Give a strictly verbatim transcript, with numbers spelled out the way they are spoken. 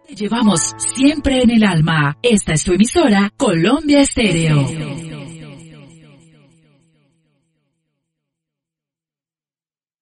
Te llevamos siempre en el alma. Esta es tu emisora Colombia Estéreo.